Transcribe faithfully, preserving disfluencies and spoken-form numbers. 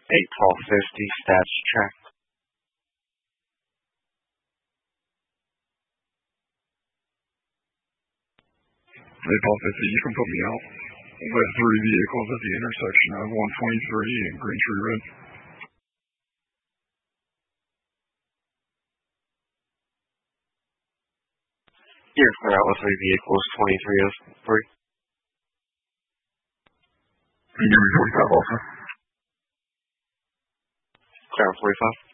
eight twelve fifty, stats check. eight twelve fifty, you can put me out. With three vehicles at the intersection of one twenty-three and Green Tree Road. You're clear out with three vehicles, twenty-three oh three. Can you give me forty-five also? Clear out forty-five.